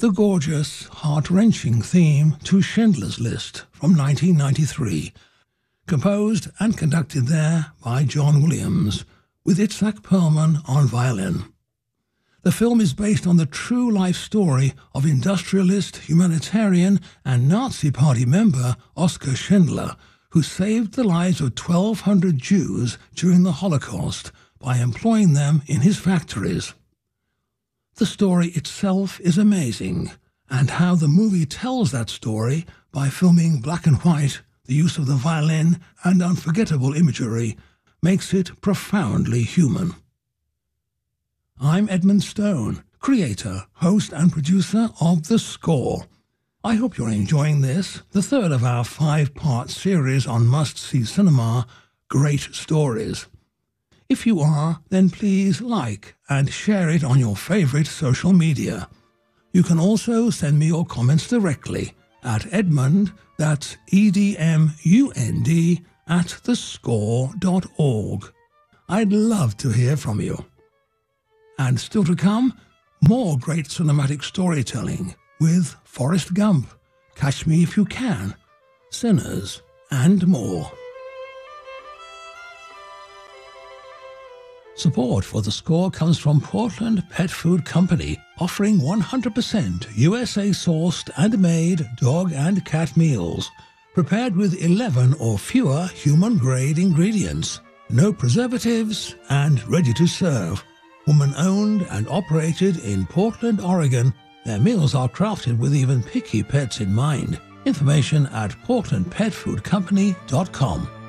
the gorgeous, heart-wrenching theme to Schindler's List from 1993, composed and conducted there by John Williams, with Itzhak Perlman on violin. The film is based on the true life story of industrialist, humanitarian, and Nazi Party member Oskar Schindler, who saved the lives of 1,200 Jews during the Holocaust by employing them in his factories. The story itself is amazing, and how the movie tells that story by filming black and white, the use of the violin, and unforgettable imagery makes it profoundly human. I'm Edmund Stone, creator, host and producer of The Score. I hope you're enjoying this, the third of our 5-part series on must-see cinema, Great Stories. If you are, then please like and share it on your favorite social media. You can also send me your comments directly at Edmund, that's EDMUND, @thescore.org. I'd love to hear from you. And still to come, more great cinematic storytelling with Forrest Gump, Catch Me If You Can, Sinners, and more. Support for The Score comes from Portland Pet Food Company, offering 100% USA-sourced and made dog and cat meals, prepared with 11 or fewer human-grade ingredients, no preservatives, and ready to serve. Woman-owned and operated in Portland, Oregon, their meals are crafted with even picky pets in mind. Information at portlandpetfoodcompany.com.